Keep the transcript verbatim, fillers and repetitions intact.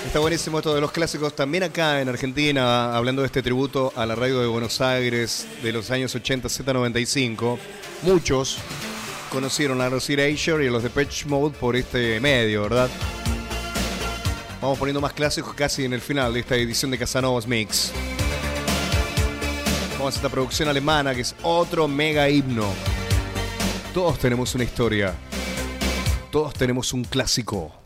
Está buenísimo esto de los clásicos también acá en Argentina, hablando de este tributo a la radio de Buenos Aires de los años ochenta, Z noventa y cinco. Muchos conocieron a los Erasure y a los Depeche Mode por este medio, ¿verdad? Vamos poniendo más clásicos casi en el final de esta edición de Casanovas Mix. Vamos a esta producción alemana que es otro mega himno. Todos tenemos una historia. Todos tenemos un clásico.